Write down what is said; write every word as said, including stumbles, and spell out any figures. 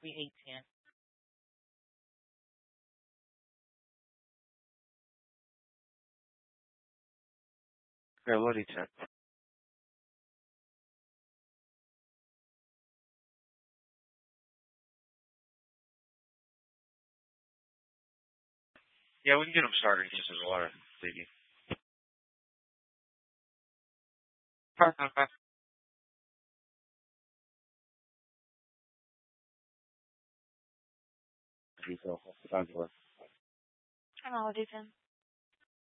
copy eight ten. Okay, what he said. Yeah, we can get him started. He just has a lot of thinking. I'm all Ethan.